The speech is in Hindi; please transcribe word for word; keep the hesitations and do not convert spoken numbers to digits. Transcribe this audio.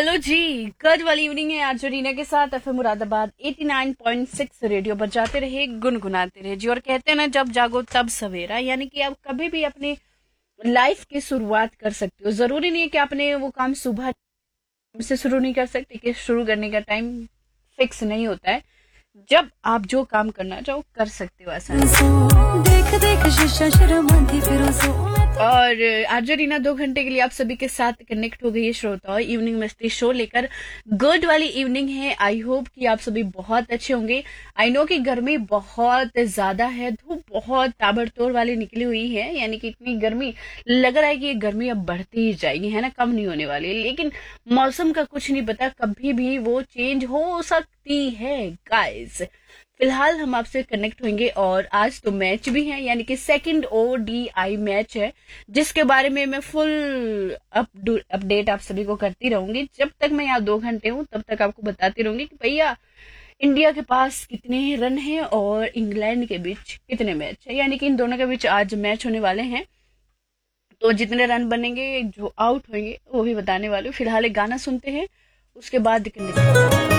चलो जी, कल वाली इवनिंग है आज रीना के साथ FM Moradabad eighty nine point six radio पर जाते रहे, गुनगुनाते रहे जी। और कहते हैं ना, जब जागो तब सवेरा, यानी कि आप कभी भी अपने लाइफ की शुरुआत कर सकते हो। जरूरी नहीं है कि आपने वो काम सुबह से शुरू नहीं कर सकते, कि शुरू करने का टाइम फिक्स नहीं होता है। जब आप जो काम करना चाहो कर सकते हो आसानी से। देख देख शीशा शर्मा थी फिर सो। और आज रीना दो घंटे के लिए आप सभी के साथ कनेक्ट हो गई है श्रोताओं, इवनिंग मस्ती शो लेकर। गुड वाली इवनिंग है। आई होप कि आप सभी बहुत अच्छे होंगे। आई नो कि गर्मी बहुत ज्यादा है, धूप बहुत ताबड़तोड़ वाली निकली हुई है, यानी कि इतनी गर्मी लग रहा है कि ये गर्मी अब बढ़ती ही जाएगी, है ना, कम नहीं होने वाली। लेकिन मौसम का कुछ नहीं पता, कभी भी वो चेंज हो सकती है गाइस। फिलहाल हम आपसे कनेक्ट होंगे और आज तो मैच भी है, यानी कि सेकंड ओडीआई मैच है, जिसके बारे में मैं फुल अपडेट आप सभी को करती रहूंगी। जब तक मैं यहाँ दो घंटे हूँ तब तक आपको बताती रहूंगी कि भैया इंडिया के पास कितने रन हैं और इंग्लैंड के बीच कितने मैच है, यानी कि इन दोनों के बीच आज मैच होने वाले हैं। तो जितने रन बनेंगे, जो आउट होंगे, वो भी बताने वाले हूँ। फिलहाल एक गाना सुनते हैं, उसके बाद